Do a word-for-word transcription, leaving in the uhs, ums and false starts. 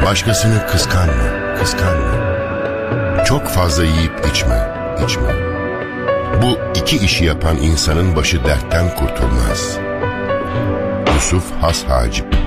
Başkasını kıskanma, kıskanma. Çok fazla yiyip içme, içme. Bu iki işi yapan insanın başı dertten kurtulmaz. Yusuf Has Hacip.